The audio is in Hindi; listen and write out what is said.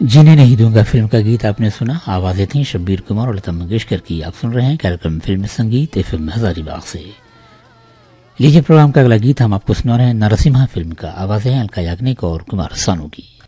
जीने नहीं दूंगा फिल्म का गीत आपने सुना। आवाजें थी शब्बीर कुमार और लता मंगेशकर की। आप सुन रहे हैं कार्यक्रम फिल्म संगीत फिल्म हजारीबाग से। लीजिए प्रोग्राम का अगला गीत हम आपको सुना रहे हैं नरसिम्हा फिल्म का। आवाजें अलका याग्निक और कुमार सानू की।